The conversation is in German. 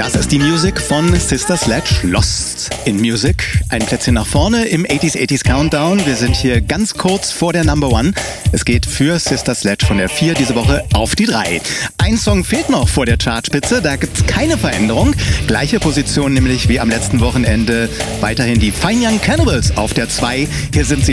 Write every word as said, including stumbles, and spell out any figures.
Das ist die Musik von Sister Sledge, Lost in Music. Ein Plätzchen nach vorne im achtziger achtziger Countdown. Wir sind hier ganz kurz vor der Number One. Es geht für Sister Sledge von der vier diese Woche auf die drei. Ein Song fehlt noch vor der Chartspitze, da gibt es keine Veränderung. Gleiche Position nämlich wie am letzten Wochenende. Weiterhin die Fine Young Cannibals auf der zwei. Hier sind sie